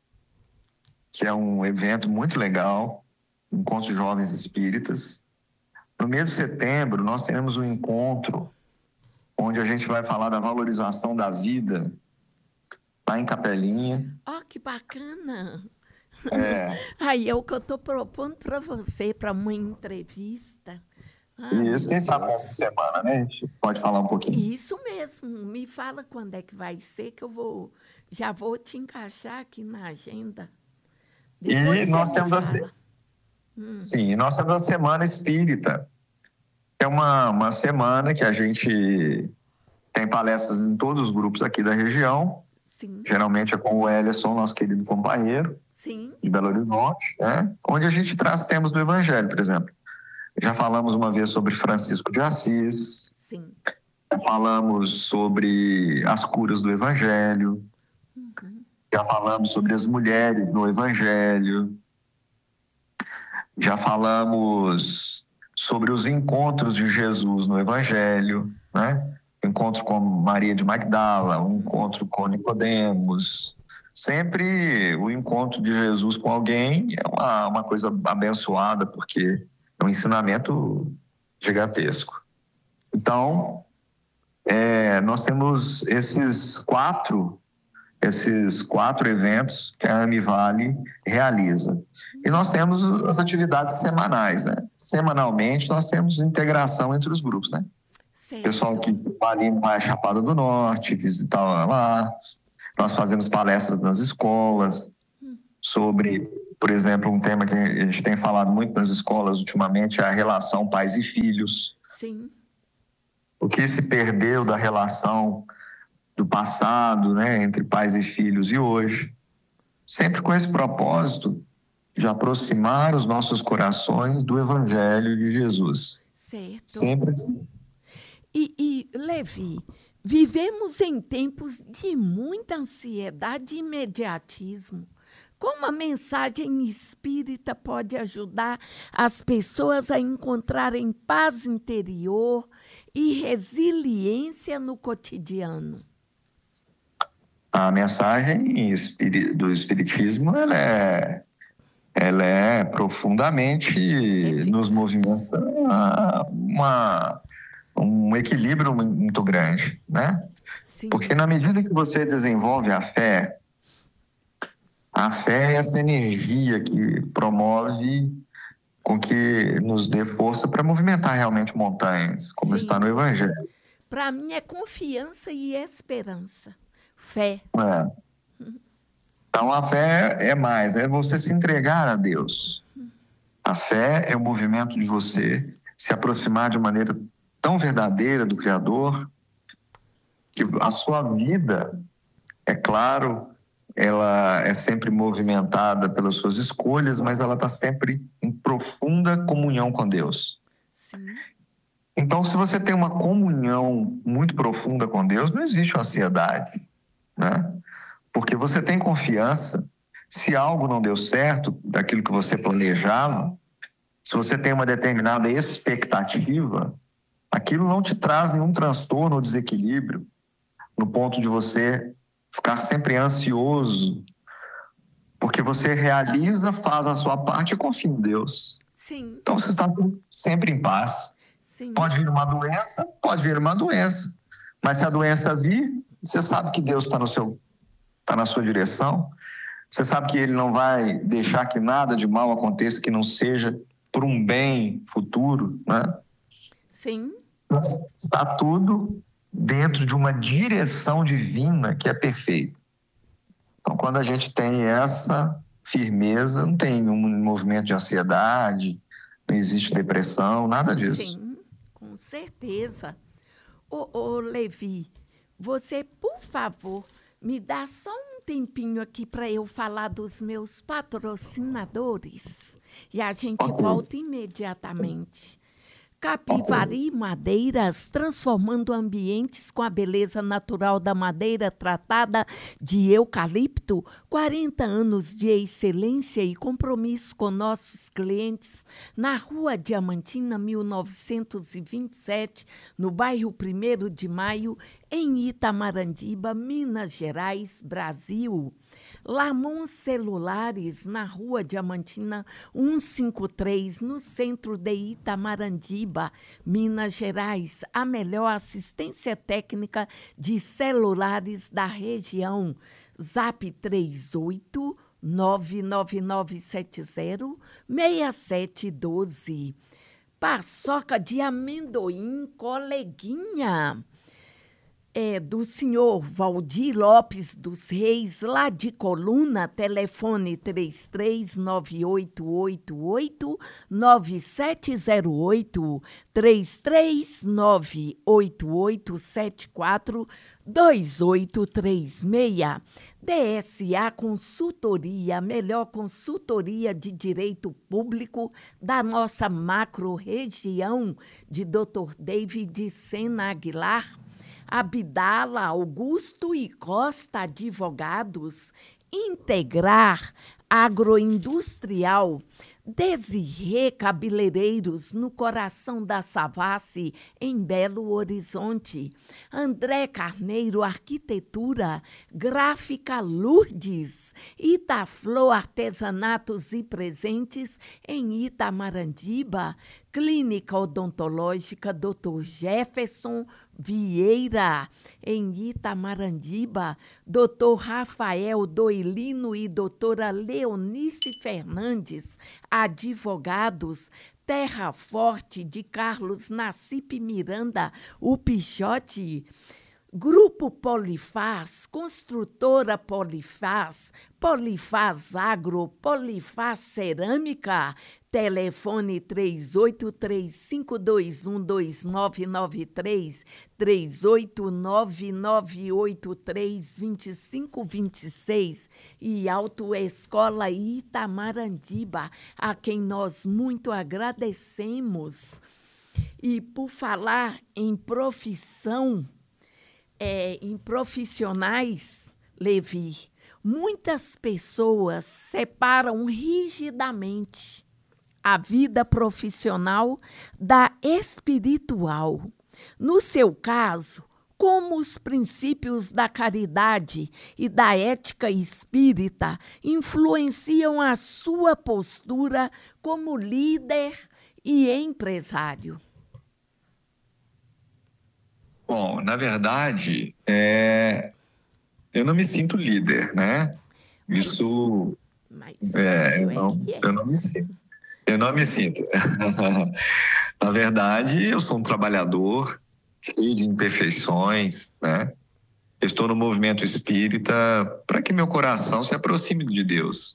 [SPEAKER 1] que é um evento muito legal, Encontro de Jovens Espíritas. No mês de setembro, nós teremos um encontro onde a gente vai falar da valorização da vida, lá em Capelinha.
[SPEAKER 2] Oh, que bacana!
[SPEAKER 1] É.
[SPEAKER 2] Aí é o que eu estou propondo para você, para uma entrevista.
[SPEAKER 1] Isso, quem sabe essa semana, né? A gente pode falar um pouquinho.
[SPEAKER 2] Isso mesmo. Me fala quando é que vai ser, que já vou te encaixar aqui na agenda.
[SPEAKER 1] Depois e nós temos Sim, nós temos a Semana Espírita. É uma semana que a gente tem palestras em todos os grupos aqui da região.
[SPEAKER 2] Sim.
[SPEAKER 1] Geralmente é com o Ellison, nosso querido companheiro.
[SPEAKER 2] Sim.
[SPEAKER 1] De Belo Horizonte, né? Onde a gente traz temas do Evangelho, por exemplo. Já falamos uma vez sobre Francisco de Assis.
[SPEAKER 2] Sim.
[SPEAKER 1] Já falamos sobre as curas do Evangelho. Já falamos sobre as mulheres no Evangelho. Já falamos sobre os encontros de Jesus no Evangelho, né? O encontro com Maria de Magdala, o encontro com Nicodemos. Sempre o encontro de Jesus com alguém é uma coisa abençoada, porque é um ensinamento gigantesco. Então, nós temos esses quatro eventos que a Amivale realiza. E nós temos as atividades semanais, né? Semanalmente, nós temos integração entre os grupos, né?
[SPEAKER 2] Certo.
[SPEAKER 1] Pessoal que ali vai à Chapada do Norte, visitar lá. Nós fazemos palestras nas escolas. sobre, por exemplo, um tema que a gente tem falado muito nas escolas ultimamente, é a relação pais e filhos.
[SPEAKER 2] Sim.
[SPEAKER 1] O que se perdeu da relação do passado, né, entre pais e filhos e hoje, sempre com esse propósito de aproximar os nossos corações do Evangelho de Jesus.
[SPEAKER 2] Certo.
[SPEAKER 1] Sempre assim.
[SPEAKER 2] E Levi, vivemos em tempos de muita ansiedade e imediatismo. Como a mensagem espírita pode ajudar as pessoas a encontrarem paz interior e resiliência no cotidiano?
[SPEAKER 1] A mensagem do Espiritismo, ela é profundamente, nos movimenta um equilíbrio muito grande, né?
[SPEAKER 2] Sim.
[SPEAKER 1] Porque na medida que você desenvolve a fé é essa energia que promove com que nos dê força para movimentar realmente montanhas, como
[SPEAKER 2] Sim.
[SPEAKER 1] está no Evangelho.
[SPEAKER 2] Para mim é confiança e esperança. Fé.
[SPEAKER 1] Então a fé é você se entregar a Deus. A fé é o movimento de você se aproximar de maneira tão verdadeira do Criador que a sua vida, é claro, ela é sempre movimentada pelas suas escolhas, mas ela está sempre em profunda comunhão com Deus.
[SPEAKER 2] Sim.
[SPEAKER 1] Então, se você tem uma comunhão muito profunda com Deus, não existe ansiedade, né? Porque você tem confiança. Se algo não deu certo daquilo que você planejava, se você tem uma determinada expectativa, aquilo não te traz nenhum transtorno ou desequilíbrio, no ponto de você ficar sempre ansioso, porque você realiza, faz a sua parte e confia em Deus.
[SPEAKER 2] Sim.
[SPEAKER 1] Então você está sempre em paz.
[SPEAKER 2] Sim.
[SPEAKER 1] Pode vir uma doença, mas se a doença vir, você sabe que Deus está na sua direção, você sabe que Ele não vai deixar que nada de mal aconteça que não seja por um bem futuro, né?
[SPEAKER 2] Sim.
[SPEAKER 1] Está tudo dentro de uma direção divina que é perfeita. Então, quando a gente tem essa firmeza, não tem um movimento de ansiedade, não existe depressão, nada disso.
[SPEAKER 2] Sim, com certeza. Ô Levi, você, por favor, me dá só um tempinho aqui para eu falar dos meus patrocinadores e a gente volta imediatamente. Capivari Madeiras, transformando ambientes com a beleza natural da madeira tratada de eucalipto. 40 anos de excelência e compromisso com nossos clientes. Na Rua Diamantina, 1927, no bairro 1º de Maio, em Itamarandiba, Minas Gerais, Brasil. Lamon Celulares, na Rua Diamantina 153, no centro de Itamarandiba, Minas Gerais. A melhor assistência técnica de celulares da região. Zap 38 99970-6712. Paçoca de amendoim, coleguinha. Do senhor Valdir Lopes dos Reis, lá de Coluna, telefone 33-9888-9708, 33-98874-2836. DSA Consultoria, melhor consultoria de direito público da nossa macro-região, de Dr. David Sena Aguilar. Abdala Augusto e Costa Advogados, Integrar Agroindustrial, Desirê Cabeleireiros, no coração da Savassi, em Belo Horizonte, André Carneiro Arquitetura, Gráfica Lourdes, Itaflor Artesanatos e Presentes, em Itamarandiba, Clínica Odontológica Dr. Jefferson Vieira, em Itamarandiba, Dr. Rafael Doilino e doutora Leonice Fernandes, advogados, Terra Forte de Carlos Nassip Miranda, o Pichote, Grupo Polifaz, Construtora Polifaz, Polifaz Agro, Polifaz Cerâmica, telefone 3835212993, 38998322526 e Autoescola Itamarandiba, a quem nós muito agradecemos. E por falar em profissão, em profissionais, Levi, muitas pessoas separam rigidamente a vida profissional da espiritual. No seu caso, como os princípios da caridade e da ética espírita influenciam a sua postura como líder e empresário?
[SPEAKER 1] Bom, na verdade, eu não me sinto líder, né? Isso, eu não me sinto. Eu não me sinto. Na verdade, eu sou um trabalhador cheio de imperfeições, né? Eu estou no movimento espírita para que meu coração se aproxime de Deus.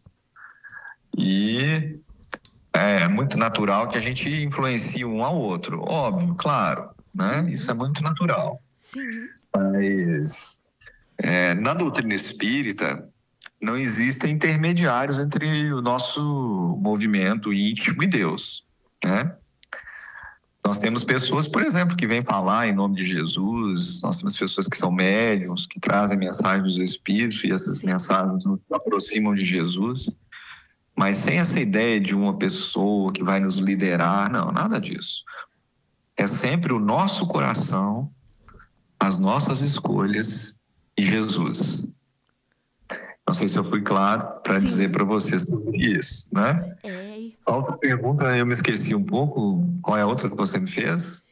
[SPEAKER 1] E é muito natural que a gente influencie um ao outro, óbvio, claro, né? Isso é muito natural.
[SPEAKER 2] Sim.
[SPEAKER 1] Mas na doutrina espírita não existem intermediários entre o nosso movimento íntimo e Deus, né? Nós temos pessoas, por exemplo, que vêm falar em nome de Jesus, nós temos pessoas que são médiuns, que trazem mensagens dos Espíritos e essas mensagens nos aproximam de Jesus, mas sem essa ideia de uma pessoa que vai nos liderar, não, nada disso. É sempre o nosso coração, as nossas escolhas e Jesus. Não sei se eu fui claro para dizer para vocês sobre isso, né? A outra pergunta, eu me esqueci um pouco. Qual é a outra que você me fez?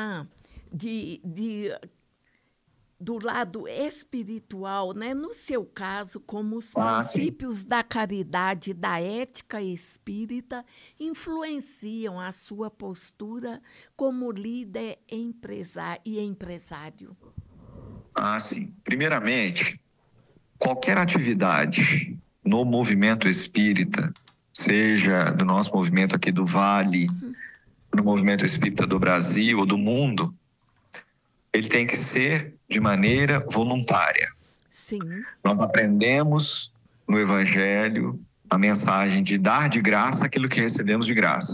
[SPEAKER 2] Do lado espiritual, né? No seu caso, como os princípios da caridade e da ética espírita influenciam a sua postura como líder e empresário?
[SPEAKER 1] Sim. Primeiramente, qualquer atividade no movimento espírita, seja do nosso movimento aqui do Vale, no movimento espírita do Brasil ou do mundo, ele tem que ser de maneira voluntária.
[SPEAKER 2] Sim.
[SPEAKER 1] Nós aprendemos no Evangelho a mensagem de dar de graça aquilo que recebemos de graça.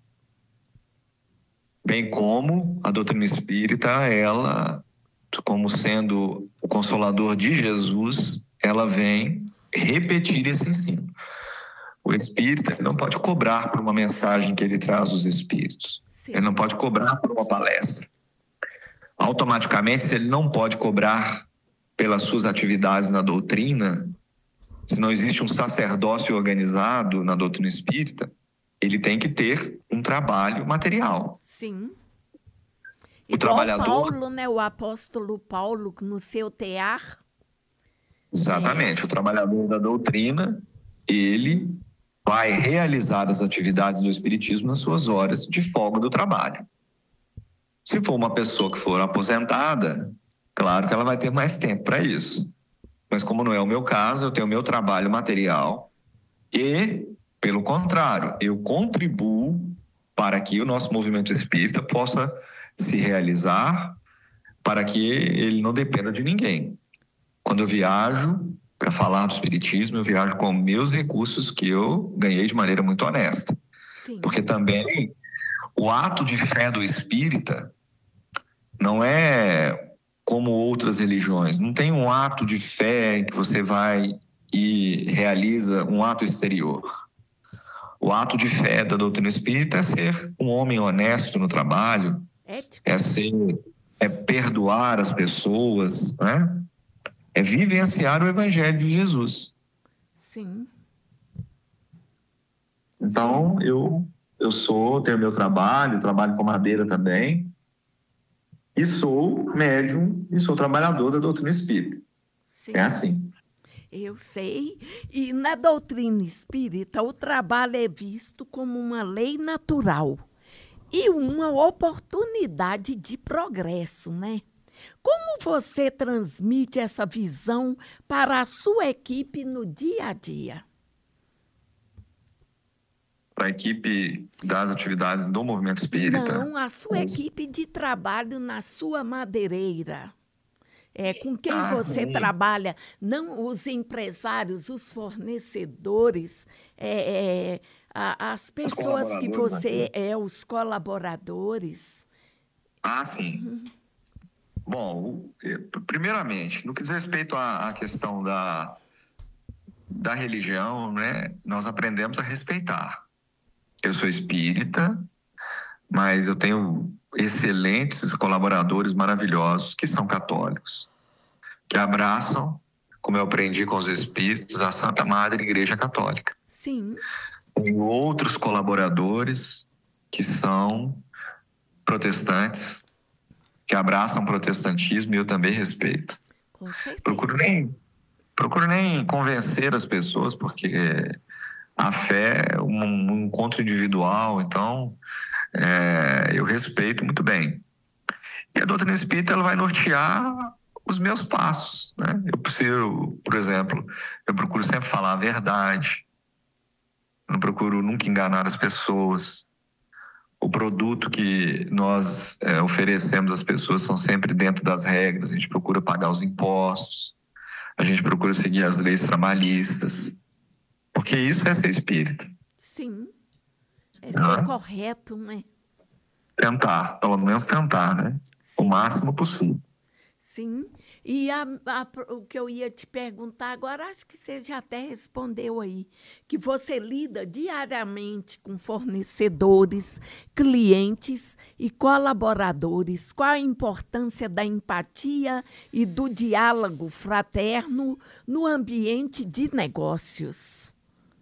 [SPEAKER 1] Bem como a doutrina espírita, ela, como sendo o consolador de Jesus, ela vem repetir esse ensino. O espírita não pode cobrar por uma mensagem que ele traz dos espíritos. Sim. Ele não pode cobrar por uma palestra. Automaticamente, se ele não pode cobrar pelas suas atividades na doutrina, se não existe um sacerdócio organizado na doutrina espírita, ele tem que ter um trabalho material.
[SPEAKER 2] Sim.
[SPEAKER 1] O trabalhador...
[SPEAKER 2] Paulo, né? O apóstolo Paulo, no seu tear.
[SPEAKER 1] Exatamente. O trabalhador da doutrina, ele vai realizar as atividades do espiritismo nas suas horas de folga do trabalho. Se for uma pessoa que for aposentada, claro que ela vai ter mais tempo para isso. Mas como não é o meu caso, eu tenho o meu trabalho material e, pelo contrário, eu contribuo para que o nosso movimento espírita possa se realizar, para que ele não dependa de ninguém. Quando eu viajo para falar do espiritismo, eu viajo com meus recursos que eu ganhei de maneira muito honesta. Sim. Porque também o ato de fé do espírita não é como outras religiões. Não tem um ato de fé que você vai e realiza um ato exterior. O ato de fé da doutrina espírita é ser um homem honesto no trabalho, é perdoar as pessoas, né? É vivenciar o Evangelho de Jesus.
[SPEAKER 2] Sim.
[SPEAKER 1] Então, eu tenho meu trabalho com madeira também, e sou médium e sou trabalhador da doutrina espírita. Sim. É assim.
[SPEAKER 2] Eu sei. E na doutrina espírita, o trabalho é visto como uma lei natural e uma oportunidade de progresso, né? Como você transmite essa visão para a sua equipe no dia a dia?
[SPEAKER 1] Para a equipe das atividades do Movimento Espírita?
[SPEAKER 2] Não, a sua equipe de trabalho na sua madeireira. Com quem você
[SPEAKER 1] Sim.
[SPEAKER 2] trabalha, não os empresários, os fornecedores, as pessoas que você os colaboradores.
[SPEAKER 1] Sim. Bom, primeiramente, no que diz respeito à questão da religião, né, nós aprendemos a respeitar. Eu sou espírita, mas eu tenho excelentes colaboradores maravilhosos que são católicos, que abraçam, como eu aprendi com os espíritos, a Santa Madre Igreja Católica.
[SPEAKER 2] Sim.
[SPEAKER 1] Tenho outros colaboradores que são protestantes, que abraçam o protestantismo, e eu também respeito.
[SPEAKER 2] Com certeza.
[SPEAKER 1] Procuro nem convencer as pessoas, porque a fé é um encontro individual, então eu respeito muito bem. E a doutrina espírita, ela vai nortear os meus passos, né? Por exemplo, eu procuro sempre falar a verdade, não procuro nunca enganar as pessoas. O produto que nós oferecemos às pessoas são sempre dentro das regras. A gente procura pagar os impostos, a gente procura seguir as leis trabalhistas, porque isso é ser espírita.
[SPEAKER 2] Sim, ser correto, né?
[SPEAKER 1] Tentar, pelo menos tentar, né?
[SPEAKER 2] Sim.
[SPEAKER 1] O máximo possível.
[SPEAKER 2] Sim, e o que eu ia te perguntar agora, acho que você já até respondeu aí, que você lida diariamente com fornecedores, clientes e colaboradores. Qual a importância da empatia e do diálogo fraterno no ambiente de negócios?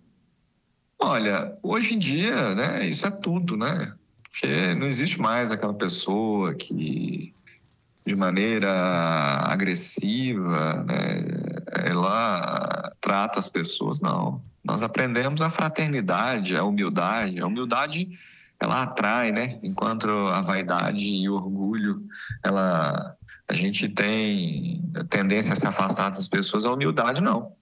[SPEAKER 1] Olha, hoje em dia, né, isso é tudo, né? Porque não existe mais aquela pessoa que, de maneira agressiva, né, ela trata as pessoas. Não. Nós aprendemos a fraternidade, a humildade. A humildade, ela atrai, né? Enquanto a vaidade e o orgulho, a gente tem tendência a se afastar das pessoas. A humildade, não.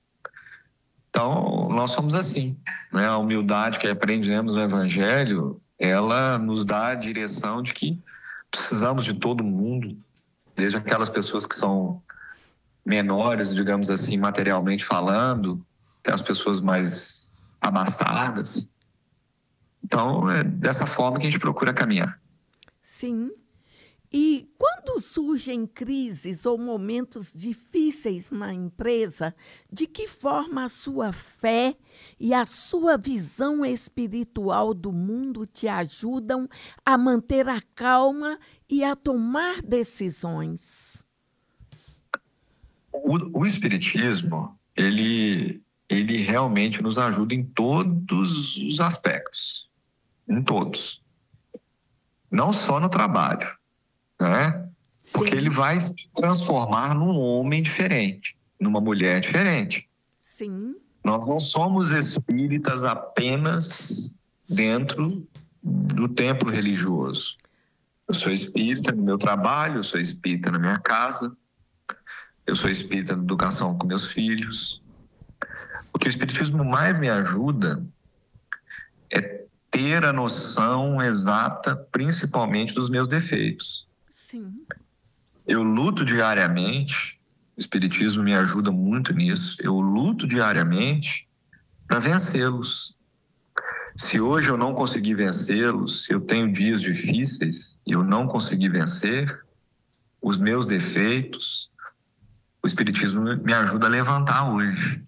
[SPEAKER 1] Então, nós somos assim, né? A humildade que aprendemos no Evangelho, ela nos dá a direção de que precisamos de todo mundo, desde aquelas pessoas que são menores, digamos assim, materialmente falando, até as pessoas mais abastadas. Então, é dessa forma que a gente procura caminhar.
[SPEAKER 2] Sim. E quando surgem crises ou momentos difíceis na empresa, de que forma a sua fé e a sua visão espiritual do mundo te ajudam a manter a calma e a tomar decisões?
[SPEAKER 1] O Espiritismo, ele realmente nos ajuda em todos os aspectos, em todos. Não só no trabalho, né? Porque ele vai se transformar num homem diferente, numa mulher diferente.
[SPEAKER 2] Sim.
[SPEAKER 1] Nós não somos espíritas apenas dentro do templo religioso. Eu sou espírita no meu trabalho, eu sou espírita na minha casa, eu sou espírita na educação com meus filhos. O que o espiritismo mais me ajuda é ter a noção exata, principalmente dos meus defeitos.
[SPEAKER 2] Sim.
[SPEAKER 1] Eu luto diariamente, o espiritismo me ajuda muito nisso, eu luto diariamente para vencê-los. Se hoje eu não conseguir vencê-los, se eu tenho dias difíceis e eu não conseguir vencer os meus defeitos, o espiritismo me ajuda a levantar hoje.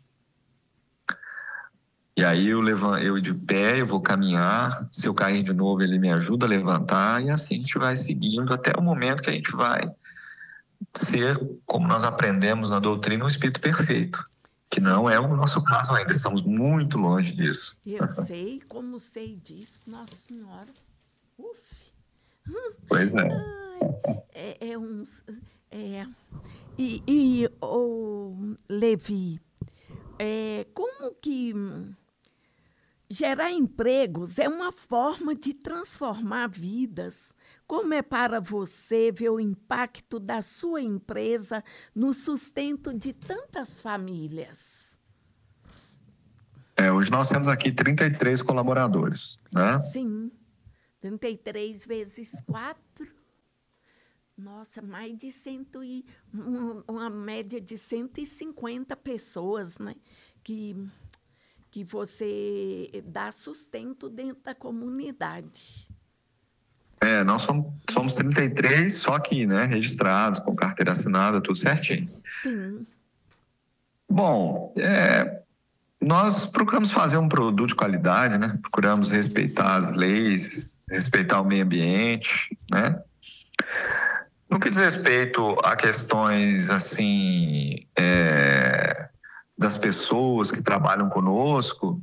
[SPEAKER 1] E aí eu de pé, eu vou caminhar, se eu cair de novo ele me ajuda a levantar, e assim a gente vai seguindo até o momento que a gente vai ser, como nós aprendemos na doutrina, um espírito perfeito, que não é o nosso caso ainda, estamos muito longe disso.
[SPEAKER 2] Eu sei, como sei disso, Nossa Senhora. Uf.
[SPEAKER 1] Pois é.
[SPEAKER 2] Levi, como que gerar empregos é uma forma de transformar vidas, como é para você ver o impacto da sua empresa no sustento de tantas famílias?
[SPEAKER 1] Hoje nós temos aqui 33 colaboradores, né?
[SPEAKER 2] Sim, 33 vezes 4. Nossa, mais de uma média de 150 pessoas, né? Que você dá sustento dentro da comunidade.
[SPEAKER 1] Nós somos 33, só que, né, registrados, com carteira assinada, tudo certinho.
[SPEAKER 2] Sim.
[SPEAKER 1] Bom, nós procuramos fazer um produto de qualidade, né? Procuramos respeitar as leis, respeitar o meio ambiente, né? No que diz respeito a questões, assim, das pessoas que trabalham conosco,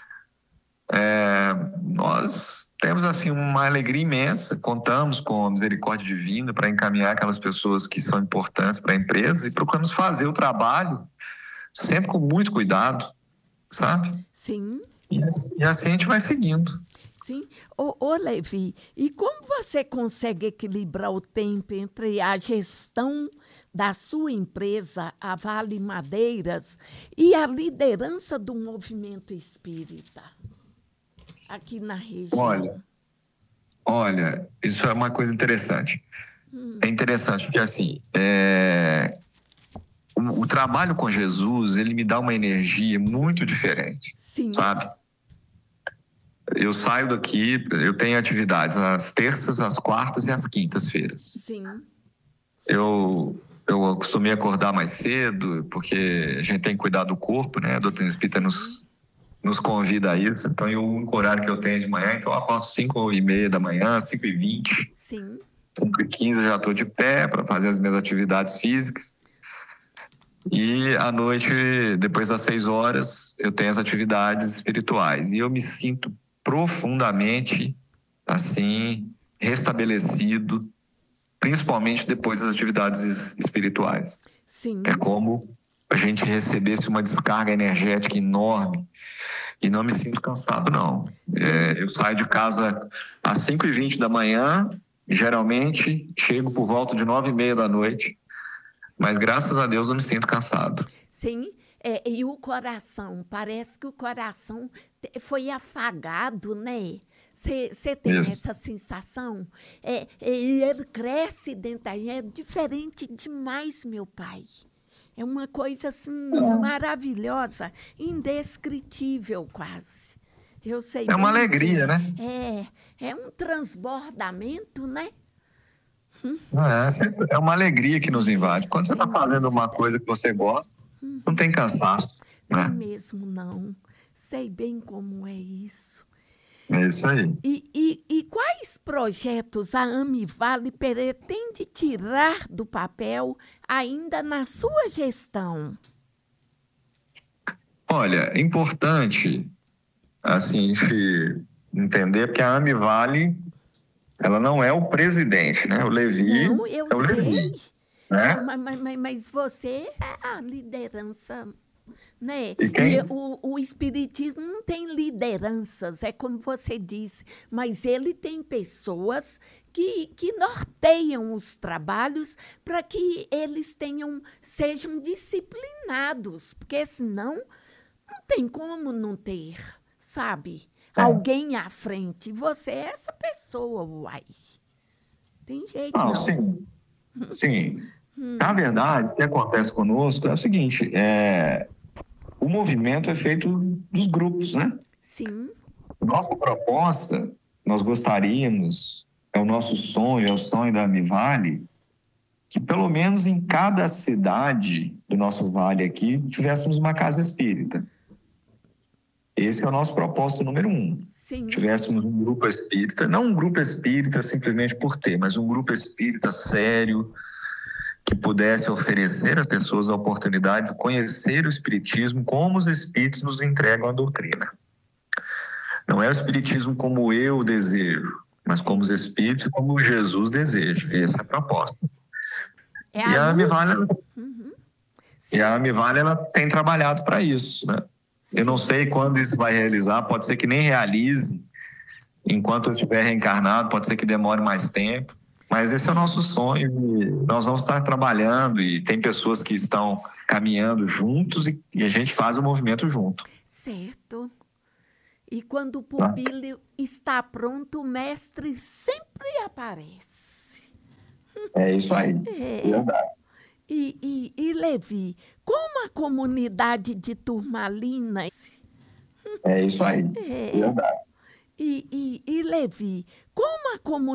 [SPEAKER 1] nós temos, assim, uma alegria imensa, contamos com a misericórdia divina para encaminhar aquelas pessoas que são importantes para a empresa e procuramos fazer o trabalho sempre com muito cuidado, sabe?
[SPEAKER 2] Sim.
[SPEAKER 1] E assim a gente vai seguindo.
[SPEAKER 2] Sim. Ô, Levi, e como você consegue equilibrar o tempo entre a gestão da sua empresa, a Vale Madeiras, e a liderança do movimento espírita aqui na região?
[SPEAKER 1] Olha, isso é uma coisa interessante. É interessante porque, assim, o trabalho com Jesus, ele me dá uma energia muito diferente.
[SPEAKER 2] Sim.
[SPEAKER 1] Sabe? Eu saio daqui, eu tenho atividades às terças, às quartas e às quintas-feiras.
[SPEAKER 2] Sim.
[SPEAKER 1] Eu costumei acordar mais cedo, porque a gente tem que cuidar do corpo, né? A doutrina espírita nos convida a isso. Então, o único horário que eu tenho de manhã, então eu acordo 5h30 da manhã, 5h20.
[SPEAKER 2] Sim.
[SPEAKER 1] 5h15 eu já estou de pé para fazer as minhas atividades físicas. E à noite, depois das 6 horas, eu tenho as atividades espirituais. E eu me sinto profundamente, assim, restabelecido, principalmente depois das atividades espirituais.
[SPEAKER 2] Sim.
[SPEAKER 1] É como a gente recebesse uma descarga energética enorme e não me sinto cansado, não. Eu saio de casa às 5h20 da manhã, geralmente chego por volta de 9h30 da noite, mas graças a Deus não me sinto cansado.
[SPEAKER 2] Sim. E o coração, parece que o coração foi afagado, né? Você tem essa sensação? E ele cresce dentro da gente, é diferente demais, meu pai. É uma coisa, assim, maravilhosa, indescritível quase. Eu sei.
[SPEAKER 1] É uma alegria, né?
[SPEAKER 2] É um transbordamento, né?
[SPEAKER 1] É uma alegria que nos invade. Quando você está fazendo uma coisa que você gosta, não tem cansaço, né?
[SPEAKER 2] Não mesmo, não. Sei bem como é isso.
[SPEAKER 1] É isso aí.
[SPEAKER 2] E quais projetos a Amivale pretende tirar do papel ainda na sua gestão?
[SPEAKER 1] Olha, é importante, assim, a gente entender que a Amivale, ela não é o presidente, né? O Levi
[SPEAKER 2] não, eu
[SPEAKER 1] é o Levi, né?
[SPEAKER 2] Mas você é a liderança, né?
[SPEAKER 1] E
[SPEAKER 2] o espiritismo não tem lideranças, é como você disse, mas ele tem pessoas que norteiam os trabalhos para que eles sejam disciplinados, porque senão não tem como não ter, sabe? Alguém à frente. Você é essa pessoa, uai. Tem jeito, não.
[SPEAKER 1] Sim. Na verdade, o que acontece conosco é o seguinte, o movimento é feito dos grupos, né?
[SPEAKER 2] Sim.
[SPEAKER 1] Nossa proposta, nós gostaríamos, é o nosso sonho, é o sonho da Amivale, que pelo menos em cada cidade do nosso vale aqui, tivéssemos uma casa espírita. Esse é o nosso propósito número 1.
[SPEAKER 2] Sim.
[SPEAKER 1] Tivéssemos um grupo espírita, não um grupo espírita simplesmente por ter, mas um grupo espírita sério, que pudesse oferecer às pessoas a oportunidade de conhecer o espiritismo como os espíritos nos entregam a doutrina. Não é o espiritismo como eu desejo, mas como os espíritos, como Jesus deseja. Essa é a proposta. E a Amivale, ela tem trabalhado para isso, né? Eu não sei quando isso vai realizar, pode ser que nem realize Enquanto eu estiver reencarnado, pode ser que demore mais tempo, mas esse é o nosso sonho. E nós vamos estar trabalhando e tem pessoas que estão caminhando juntos e a gente faz o movimento junto.
[SPEAKER 2] Certo. E quando o
[SPEAKER 1] Tá?
[SPEAKER 2] pupilo está pronto, o mestre sempre aparece.
[SPEAKER 1] É isso aí. Verdade.
[SPEAKER 2] E Levi, como a comunidade de Turmalina.
[SPEAKER 1] É isso aí. Verdade.
[SPEAKER 2] E Levi, como a comunidade